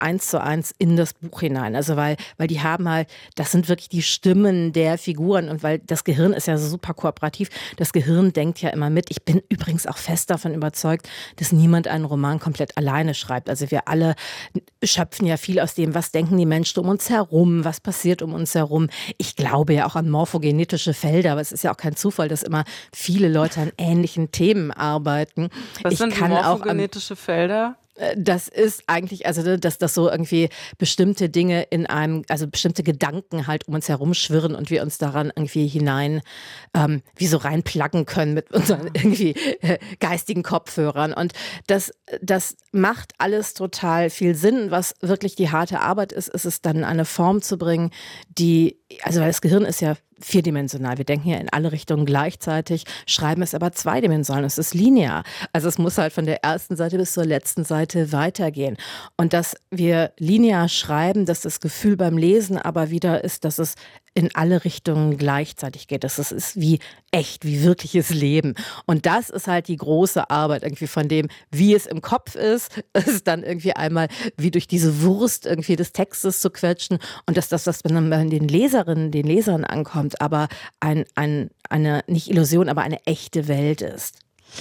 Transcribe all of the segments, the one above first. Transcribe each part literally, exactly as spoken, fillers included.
eins zu eins in das Buch hinein. Also weil, weil die haben halt, das sind wirklich die Stimmen der Figuren und weil das Gehirn ist ja so super kooperativ. Das Gehirn denkt ja immer mit. Ich bin übrigens auch fest davon überzeugt, dass niemand einen Roman komplett alleine schreibt. Also wir alle schöpfen ja viel aus dem, was denken die Menschen um uns herum, was passiert um uns herum. Ich glaube ja auch an morphogenetische Felder, aber es ist ja auch kein Zufall, dass immer viele Leute an ähnlichen Themen arbeiten. Was ich sind kann morphogenetische Felder? Das ist eigentlich, also dass das so irgendwie bestimmte Dinge in einem, also bestimmte Gedanken halt um uns herum schwirren und wir uns daran irgendwie hinein, ähm, wie so reinpluggen können mit unseren irgendwie äh, geistigen Kopfhörern. Und das, das macht alles total viel Sinn. Was wirklich die harte Arbeit ist, ist es dann eine Form zu bringen, die, also weil das Gehirn ist ja vierdimensional. Wir denken ja in alle Richtungen gleichzeitig, schreiben es aber zweidimensional. Es ist linear. Also es muss halt von der ersten Seite bis zur letzten Seite weitergehen. Und dass wir linear schreiben, dass das Gefühl beim Lesen aber wieder ist, dass es in alle Richtungen gleichzeitig geht. Dass es ist wie echt, wie wirkliches Leben. Und das ist halt die große Arbeit irgendwie von dem, wie es im Kopf ist, es dann irgendwie einmal wie durch diese Wurst irgendwie des Textes zu quetschen und dass das, was dann bei den Leserinnen, den Lesern ankommt, aber ein, ein, eine, nicht Illusion, aber eine echte Welt ist.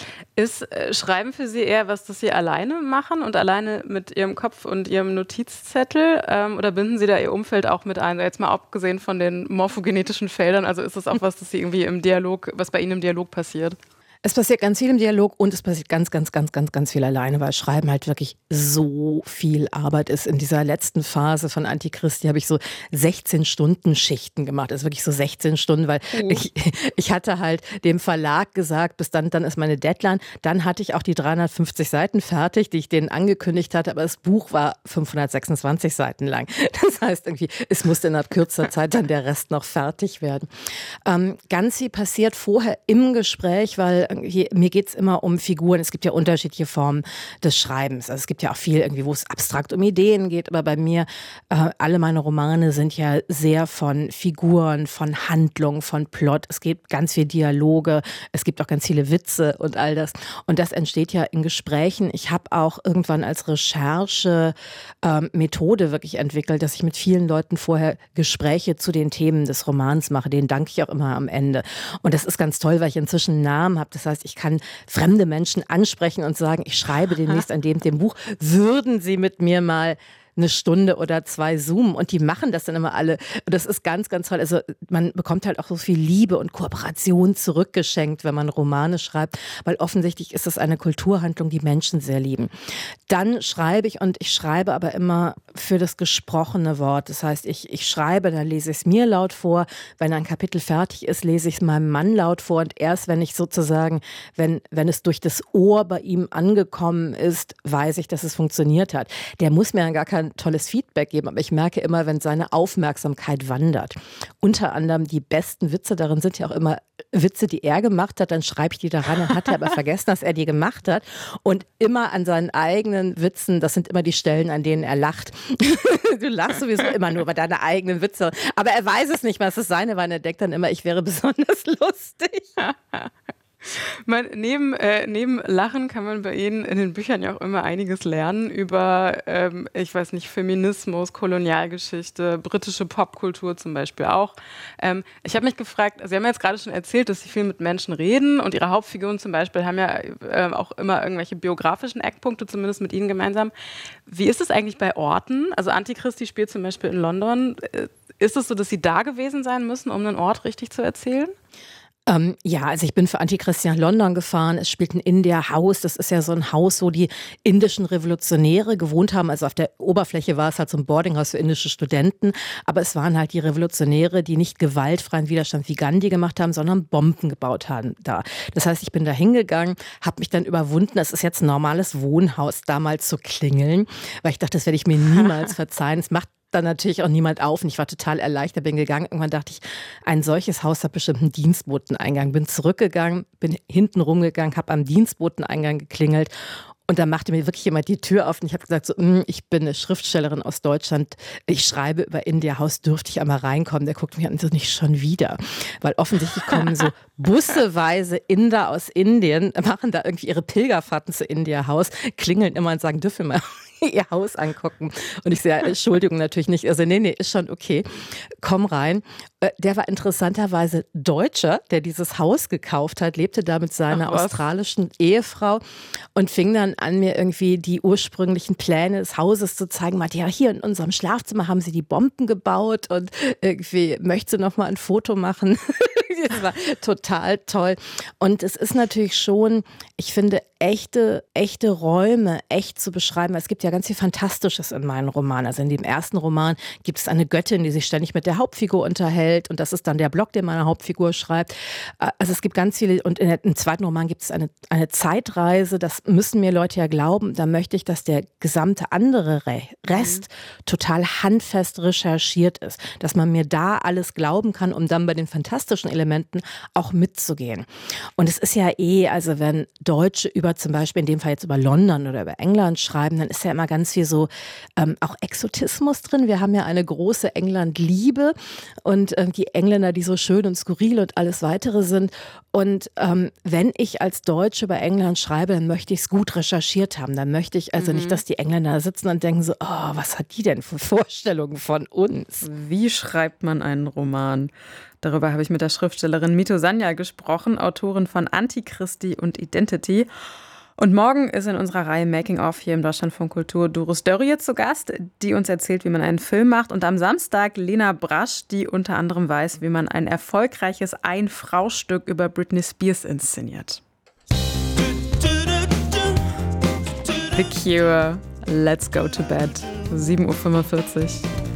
Ist äh, Schreiben für Sie eher was, das Sie alleine machen und alleine mit Ihrem Kopf und Ihrem Notizzettel? Ähm, oder binden Sie da Ihr Umfeld auch mit ein? Jetzt mal abgesehen von den morphogenetischen Feldern, also ist das auch was, das Sie irgendwie im Dialog, was bei Ihnen im Dialog passiert? Es passiert ganz viel im Dialog und es passiert ganz, ganz, ganz, ganz, ganz viel alleine, weil Schreiben halt wirklich so viel Arbeit ist. In dieser letzten Phase von Antichristi habe ich so sechzehn Stunden Schichten gemacht. Das ist wirklich so sechzehn Stunden, weil uh. ich, ich hatte halt dem Verlag gesagt, bis dann, dann ist meine Deadline. Dann hatte ich auch die dreihundertfünfzig Seiten fertig, die ich denen angekündigt hatte, aber das Buch war fünfhundertsechsundzwanzig Seiten lang. Das heißt irgendwie, es musste innerhalb kürzester Zeit dann der Rest noch fertig werden. Ähm, ganz viel passiert vorher im Gespräch, weil hier, mir geht es immer um Figuren. Es gibt ja unterschiedliche Formen des Schreibens. Also es gibt ja auch viel, irgendwie, wo es abstrakt um Ideen geht. Aber bei mir, äh, alle meine Romane sind ja sehr von Figuren, von Handlung, von Plot. Es gibt ganz viel Dialoge. Es gibt auch ganz viele Witze und all das. Und das entsteht ja in Gesprächen. Ich habe auch irgendwann als Recherche ähm, Methode wirklich entwickelt, dass ich mit vielen Leuten vorher Gespräche zu den Themen des Romans mache. Denen danke ich auch immer am Ende. Und das ist ganz toll, weil ich inzwischen einen Namen habe. Das heißt, ich kann fremde Menschen ansprechen und sagen, ich schreibe demnächst an dem, dem Buch. Würden Sie mit mir mal eine Stunde oder zwei zoomen? Und die machen das dann immer alle. Das ist ganz, ganz toll. Also man bekommt halt auch so viel Liebe und Kooperation zurückgeschenkt, wenn man Romane schreibt, weil offensichtlich ist das eine Kulturhandlung, die Menschen sehr lieben. Dann schreibe ich und ich schreibe aber immer für das gesprochene Wort. Das heißt, ich, ich schreibe, dann lese ich es mir laut vor. Wenn ein Kapitel fertig ist, lese ich es meinem Mann laut vor. Und erst wenn ich sozusagen, wenn, wenn es durch das Ohr bei ihm angekommen ist, weiß ich, dass es funktioniert hat. Der muss mir dann gar kein tolles Feedback geben, aber ich merke immer, wenn seine Aufmerksamkeit wandert. Unter anderem die besten Witze darin sind ja auch immer Witze, die er gemacht hat, dann schreibe ich die da ran, dann hat er aber vergessen, dass er die gemacht hat. Und immer an seinen eigenen Witzen, das sind immer die Stellen, an denen er lacht. Du lachst sowieso immer nur bei deinen eigenen Witze. Aber er weiß es nicht mehr, es ist seine, weil er denkt dann immer, ich wäre besonders lustig. Man, neben, äh, neben Lachen kann man bei Ihnen in den Büchern ja auch immer einiges lernen über, ähm, ich weiß nicht, Feminismus, Kolonialgeschichte, britische Popkultur zum Beispiel auch. Ähm, ich habe mich gefragt, Sie haben ja jetzt gerade schon erzählt, dass Sie viel mit Menschen reden und Ihre Hauptfiguren zum Beispiel haben ja äh, auch immer irgendwelche biografischen Eckpunkte, zumindest mit Ihnen gemeinsam. Wie ist es eigentlich bei Orten? Also Antichristi spielt zum Beispiel in London. Ist es so, dass Sie da gewesen sein müssen, um einen Ort richtig zu erzählen? Ähm, ja, also ich bin für Antichristi nach London gefahren. Es spielt ein India-Haus. Das ist ja so ein Haus, wo die indischen Revolutionäre gewohnt haben. Also auf der Oberfläche war es halt so ein Boardinghaus für indische Studenten. Aber es waren halt die Revolutionäre, die nicht gewaltfreien Widerstand wie Gandhi gemacht haben, sondern Bomben gebaut haben da. Das heißt, ich bin da hingegangen, habe mich dann überwunden. Das ist jetzt ein normales Wohnhaus, damals zu klingeln. Weil ich dachte, das werde ich mir niemals verzeihen. Es macht dann natürlich auch niemand auf und ich war total erleichtert, bin gegangen. Irgendwann dachte ich, ein solches Haus hat bestimmt einen Dienstboteneingang. Bin zurückgegangen, bin hinten rumgegangen, habe am Dienstboteneingang geklingelt und da machte mir wirklich jemand die Tür auf und ich habe gesagt, so, ich bin eine Schriftstellerin aus Deutschland, ich schreibe über India Haus, dürfte ich einmal reinkommen? Der guckt mich an und so, nicht schon wieder. Weil offensichtlich kommen so busseweise Inder aus Indien, machen da irgendwie ihre Pilgerfahrten zu India Haus, klingeln immer und sagen, dürfen wir mal ihr Haus angucken. Und ich sage, Entschuldigung, natürlich nicht. Also nee, nee, ist schon okay. Komm rein. Der war interessanterweise Deutscher, der dieses Haus gekauft hat, lebte da mit seiner australischen Ehefrau und fing dann an, mir irgendwie die ursprünglichen Pläne des Hauses zu zeigen. Meinte, ja, hier in unserem Schlafzimmer haben sie die Bomben gebaut und irgendwie möchte noch mal ein Foto machen. Das war total toll. Und es ist natürlich schon, ich finde, echte, echte Räume echt zu beschreiben. Es gibt ja ganz viel Fantastisches in meinen Romanen. Also in dem ersten Roman gibt es eine Göttin, die sich ständig mit der Hauptfigur unterhält. Und das ist dann der Blog, den meine Hauptfigur schreibt. Also es gibt ganz viele. Und im zweiten Roman gibt es eine, eine Zeitreise. Das müssen mir Leute ja glauben. Da möchte ich, dass der gesamte andere Rest mhm. total handfest recherchiert ist. Dass man mir da alles glauben kann, um dann bei den fantastischen Elementen auch mitzugehen. Und es ist ja eh, also wenn Deutsche über zum Beispiel in dem Fall jetzt über London oder über England schreiben, dann ist ja immer ganz viel so ähm, auch Exotismus drin. Wir haben ja eine große England-Liebe und ähm, die Engländer, die so schön und skurril und alles weitere sind. Und ähm, wenn ich als Deutsche über England schreibe, dann möchte ich es gut recherchiert haben. Dann möchte ich also mhm. nicht, dass die Engländer da sitzen und denken so, oh, was hat die denn für Vorstellungen von uns? Wie schreibt man einen Roman? Darüber habe ich mit der Schriftstellerin Mito Sanya gesprochen, Autorin von Antichristi und Identity. Und morgen ist in unserer Reihe Making of hier im Deutschlandfunk Kultur Doris Dörrie zu Gast, die uns erzählt, wie man einen Film macht. Und am Samstag Lena Brasch, die unter anderem weiß, wie man ein erfolgreiches Ein-Frau-Stück über Britney Spears inszeniert. The Cure, Let's Go to Bed, sieben Uhr fünfundvierzig.